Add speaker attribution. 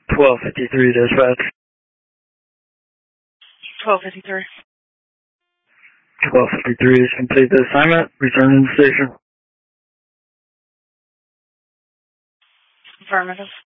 Speaker 1: 1253 dispatch.
Speaker 2: 1253.
Speaker 1: 1253 is complete the assignment. Return to the station.
Speaker 2: Affirmative.